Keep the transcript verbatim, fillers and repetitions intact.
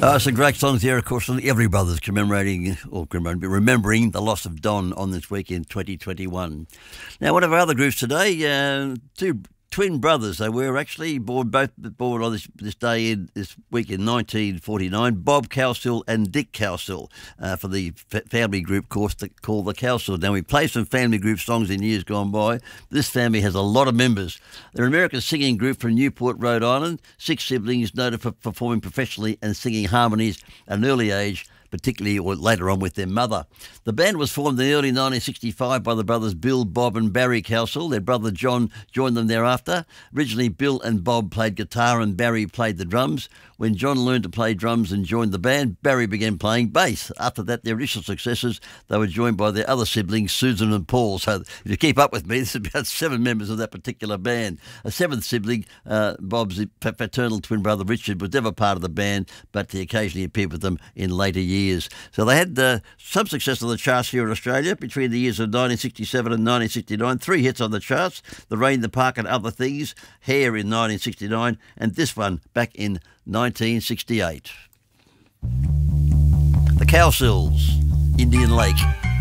Uh, some great songs here, of course, from the Every Brothers commemorating, or commemorating, remembering the loss of Don on this week in twenty twenty-one. Now, one of our other groups today, uh, two twin brothers, they were actually born, both born on this, this day in this week in nineteen forty-nine, Bob Cowsill and Dick Cowsill, uh, for the f- family group course that called the Cowsill. Now, we played some family group songs in years gone by. This family has a lot of members. They're an American singing group from Newport, Rhode Island. Six siblings, noted for performing professionally and singing harmonies at an early age, particularly or later on with their mother. The band was formed in early nineteen sixty-five by the brothers Bill, Bob and Barry Cowsill. Their brother John joined them thereafter. Originally, Bill and Bob played guitar and Barry played the drums. When John learned to play drums and joined the band, Barry began playing bass. After that, their initial successes, they were joined by their other siblings, Susan and Paul. So if you keep up with me, there's about seven members of that particular band. A seventh sibling, uh, Bob's paternal twin brother Richard, was never part of the band, but he occasionally appeared with them in later years. So they had uh, some success on the charts here in Australia between the years of nineteen sixty-seven and nineteen sixty-nine. Three hits on the charts: The Rain, the Park and Other Things, Hair in nineteen sixty-nine, and this one back in nineteen sixty-eight. The Cowsills, Indian Lake.